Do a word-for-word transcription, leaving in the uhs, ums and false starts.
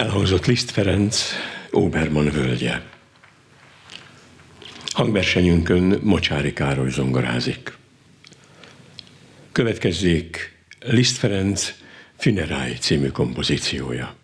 Elhangzott Liszt Ferenc, Óberman völgye. Hangversenyünkön Mocsáry Károly zongorázik. Következzék Liszt Ferenc Funeráj című kompozíciója.